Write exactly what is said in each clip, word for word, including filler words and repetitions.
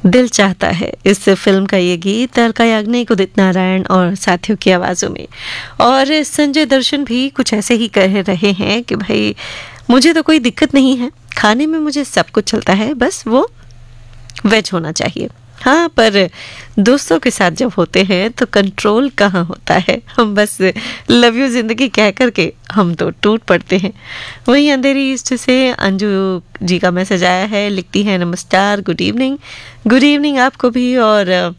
दिल चाहता है, इस फिल्म का ये गीत अलका याग्निक, उदित नारायण और साथियों की आवाज़ों में। और संजय दर्शन भी कुछ ऐसे ही कह रहे हैं कि भाई मुझे तो कोई दिक्कत नहीं है, खाने में मुझे सब कुछ चलता है, बस वो वेज होना चाहिए। हाँ, पर दोस्तों के साथ जब होते हैं तो कंट्रोल कहाँ होता है। हम बस लव यू जिंदगी कह करके हम तो टूट पड़ते हैं। वहीं अंधेरी ईस्ट से अंजू जी का मैसेज आया है, लिखती है नमस्कार, गुड इवनिंग। गुड इवनिंग आपको भी। और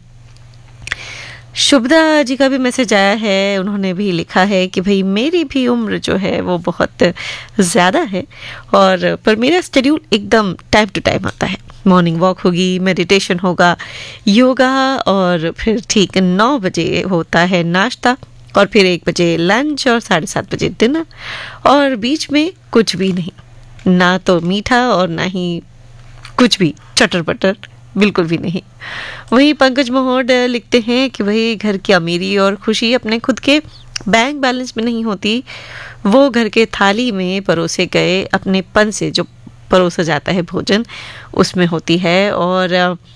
शुभदा जी का भी मैसेज आया है, उन्होंने भी लिखा है कि भाई मेरी भी उम्र जो है वो बहुत ज़्यादा है, और पर मेरा शेड्यूल एकदम टाइम टू टाइम आता है। मॉर्निंग वॉक होगी, मेडिटेशन होगा, योगा, और फिर ठीक नौ बजे होता है नाश्ता, और फिर एक बजे लंच, और साढ़े सात बजे डिनर, और बीच में कुछ भी नहीं, ना तो मीठा और ना ही कुछ भी चटर पटर, बिल्कुल भी नहीं। वहीं पंकज मोहड लिखते हैं कि वही घर की अमीरी और खुशी अपने खुद के बैंक बैलेंस में नहीं होती, वो घर के थाली में परोसे गए अपने पन से जो परोसा जाता है भोजन, उसमें होती है। और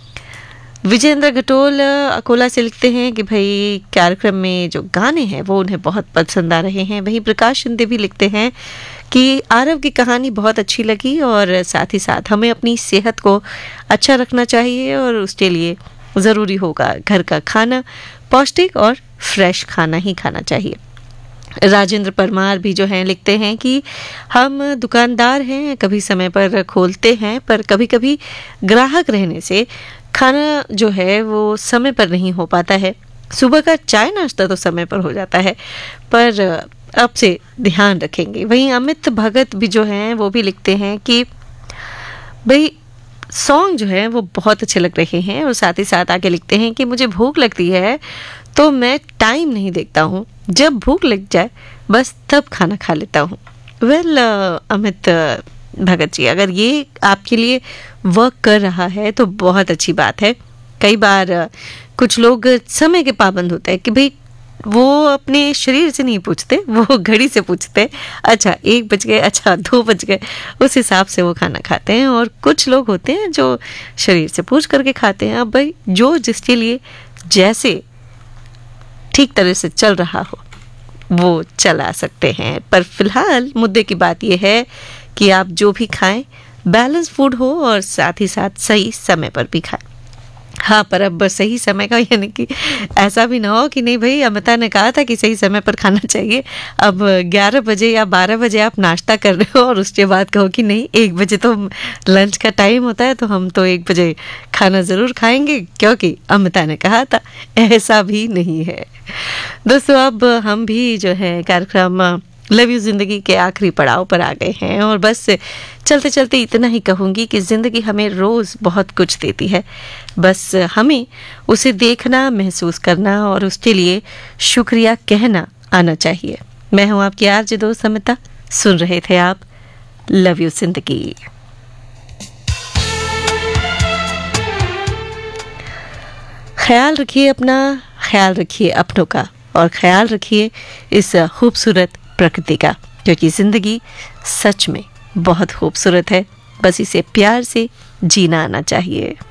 विजेंद्र घटोल अकोला से लिखते हैं कि भाई कार्यक्रम में जो गाने हैं वो उन्हें बहुत पसंद आ रहे हैं। वहीं प्रकाश शिंदे भी लिखते हैं कि आरव की कहानी बहुत अच्छी लगी, और साथ ही साथ हमें अपनी सेहत को अच्छा रखना चाहिए, और उसके लिए ज़रूरी होगा घर का खाना, पौष्टिक और फ्रेश खाना ही खाना चाहिए। राजेंद्र परमार भी जो हैं लिखते हैं कि हम दुकानदार हैं, कभी समय पर खोलते हैं, पर कभी कभी ग्राहक रहने से खाना जो है वो समय पर नहीं हो पाता है। सुबह का चाय नाश्ता तो समय पर हो जाता है, पर अब से ध्यान रखेंगे। वहीं अमित भगत भी जो हैं वो भी लिखते हैं कि भाई सॉन्ग जो है वो बहुत अच्छे लग रहे हैं, और साथ ही साथ आगे लिखते हैं कि मुझे भूख लगती है तो मैं टाइम नहीं देखता हूँ, जब भूख लग जाए बस तब खाना खा लेता हूँ। वेल well, अमित भगत जी, अगर ये आपके लिए वर्क कर रहा है तो बहुत अच्छी बात है। कई बार कुछ लोग समय के पाबंद होते हैं कि भाई वो अपने शरीर से नहीं पूछते, वो घड़ी से पूछते, अच्छा एक बज गए, अच्छा दो बज गए, उस हिसाब से वो खाना खाते हैं। और कुछ लोग होते हैं जो शरीर से पूछ करके खाते हैं। अब भाई जो जिसके लिए जैसे ठीक तरह से चल रहा हो वो चला सकते हैं, पर फिलहाल मुद्दे की बात यह है कि आप जो भी खाएं बैलेंस फूड हो, और साथ ही साथ सही समय पर भी खाएं। हाँ, पर अब सही समय का यानी कि ऐसा भी ना हो कि नहीं भाई अमिता ने कहा था कि सही समय पर खाना चाहिए, अब ग्यारह बजे या बारह बजे आप नाश्ता कर रहे हो और उसके बाद कहो कि नहीं एक बजे तो लंच का टाइम होता है, तो हम तो एक बजे खाना ज़रूर खाएंगे क्योंकि अमिता ने कहा था। ऐसा भी नहीं है दोस्तों। अब हम भी जो है कार्यक्रम लव यू जिंदगी के आखिरी पड़ाव पर आ गए हैं, और बस चलते चलते इतना ही कहूँगी कि ज़िंदगी हमें रोज़ बहुत कुछ देती है, बस हमें उसे देखना, महसूस करना और उसके लिए शुक्रिया कहना आना चाहिए। मैं हूँ आपकी आरजे दोस्त अमिता, सुन रहे थे आप लव यू जिंदगी। ख्याल रखिए अपना, ख्याल रखिए अपनों का, और ख्याल रखिए इस खूबसूरत प्रकृति का, क्योंकि जिंदगी सच में बहुत खूबसूरत है, बस इसे प्यार से जीना आना चाहिए।